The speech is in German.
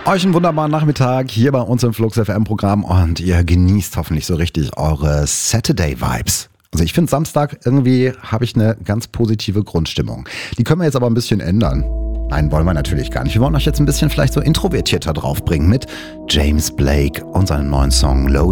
Euch einen wunderbaren Nachmittag hier bei uns im Flux FM Programm und ihr genießt hoffentlich so richtig eure Saturday Vibes. Also ich finde Samstag irgendwie habe ich eine ganz positive Grundstimmung. Die können wir jetzt aber ein bisschen ändern. Nein, wollen wir natürlich gar nicht. Wir wollen euch jetzt ein bisschen vielleicht so introvertierter draufbringen mit James Blake und seinem neuen Song Low